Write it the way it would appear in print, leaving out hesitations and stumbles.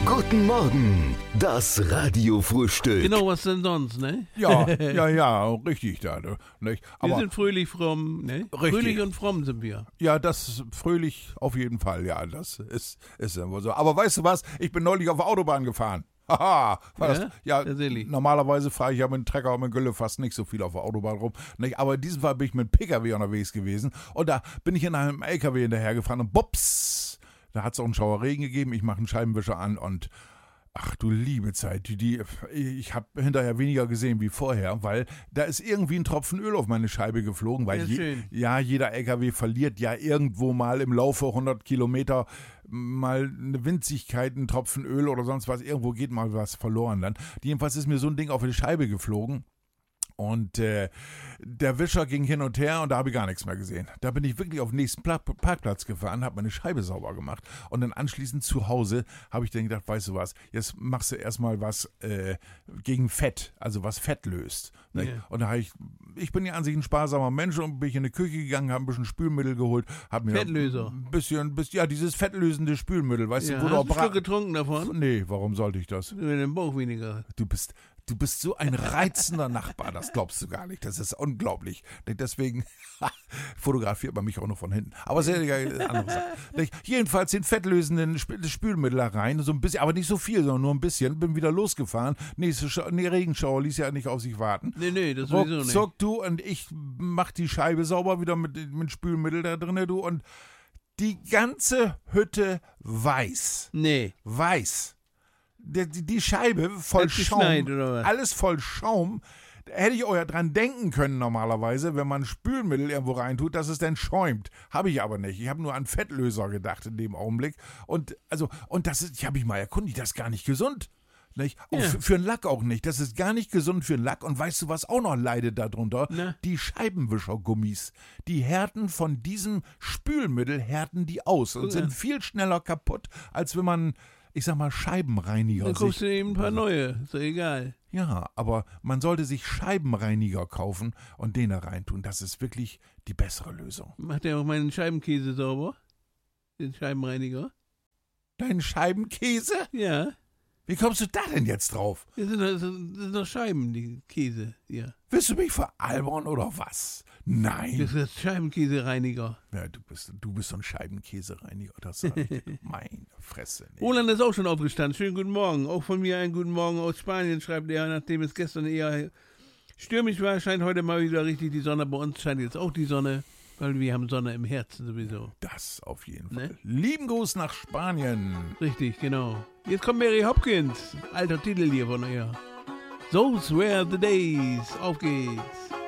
Guten Morgen, das Radiofrühstück. Genau, was denn sonst, ne? Ja, richtig da. Nicht? Wir Aber sind fröhlich, fromm, ne? Richtig. Fröhlich und fromm sind wir. ja, das ist fröhlich auf jeden Fall, ja, das ist immer so. Aber weißt du was, ich bin neulich auf der Autobahn gefahren. Haha, Tatsächlich. normalerweise fahre ich ja mit dem Trecker und mit Gülle fast nicht so viel auf der Autobahn rum. Nicht? Aber in diesem Fall bin ich mit dem PKW unterwegs gewesen und da bin ich in einem LKW hinterhergefahren und bups, da hat es auch einen Schauer Regen gegeben, ich mache einen Scheibenwischer an und ach du liebe Zeit, ich habe hinterher weniger gesehen wie vorher, weil da ist irgendwie ein Tropfen Öl auf meine Scheibe geflogen, weil Ja, schön. jeder LKW verliert ja irgendwo mal im Laufe 100 Kilometer mal eine Winzigkeit, ein Tropfen Öl oder sonst was, irgendwo geht mal was verloren dann. Jedenfalls ist mir so ein Ding auf die Scheibe geflogen. Und der Wischer ging hin und her und da habe ich gar nichts mehr gesehen. Da bin ich wirklich auf den nächsten Parkplatz gefahren, habe meine Scheibe sauber gemacht und dann anschließend zu Hause habe ich dann gedacht, weißt du was, jetzt machst du erstmal was gegen Fett, also was Fett löst. Ne? Ja. Und da habe ich bin ja an sich ein sparsamer Mensch und bin ich in die Küche gegangen, habe ein bisschen Spülmittel geholt, habe mir Fettlöser. ein bisschen, ja, dieses fettlösende Spülmittel, weißt Ja, du, wo du hast du einen auch Schluck getrunken davon? Nee, warum sollte ich das? Mit dem Bauch weniger. Du bist so ein reizender Nachbar, das glaubst du gar nicht. Das ist unglaublich. Deswegen fotografiert man mich auch nur von hinten. Aber sehr andere Sache. Jedenfalls den fettlösenden Spülmittel da rein, so ein bisschen, aber nicht so viel, sondern nur ein bisschen. Bin wieder losgefahren. Regenschauer ließ ja nicht auf sich warten. Nee, das sowieso nicht. Ruckzuck, du, und ich mach die Scheibe sauber wieder mit Spülmittel da drin, du, und die ganze Hütte weiß. Nee. Weiß. Die Scheibe voll Hat's Schaum, geschneit, oder was? alles voll Schaum. Da hätte ich auch ja dran denken können normalerweise, wenn man Spülmittel irgendwo reintut, dass es dann schäumt. Habe ich aber nicht. Ich habe nur an Fettlöser gedacht in dem Augenblick. Und das ist, ich habe mich mal erkundigt, das ist gar nicht gesund. Nicht? Auch Ja. für einen Lack auch nicht. Das ist gar nicht gesund für einen Lack. Und weißt du, was auch noch leidet darunter? Na? Die Scheibenwischergummis. Die härten von diesem Spülmittel, härten die aus und Guck sind an. viel schneller kaputt, als wenn man, ich sag mal, Scheibenreiniger Dann kaufst du sich... eben ein paar neue. Ist doch egal. Ja, aber man sollte sich Scheibenreiniger kaufen und den da reintun. Das ist wirklich die bessere Lösung. Macht der auch meinen Scheibenkäse sauber? Den Scheibenreiniger? Dein Scheibenkäse? Ja. Wie kommst du da denn jetzt drauf? Das sind doch Scheiben, die Käse. Ja. Willst du mich veralbern oder was? Nein. Das ist Scheibenkäsereiniger. Ja, du bist so ein Scheibenkäsereiniger. Das sag ich dir. Meine Fresse. Nee. Roland ist auch schon aufgestanden. Schönen guten Morgen. Auch von mir einen guten Morgen aus Spanien, schreibt er, nachdem es gestern eher stürmisch war, scheint heute mal wieder richtig die Sonne. Bei uns scheint jetzt auch die Sonne, weil wir haben Sonne im Herzen sowieso. Das auf jeden Fall. Ne? Lieben Gruß nach Spanien. Richtig, genau. Jetzt kommt Mary Hopkins. Alter Titel hier von ihr. Those were the days. Auf geht's.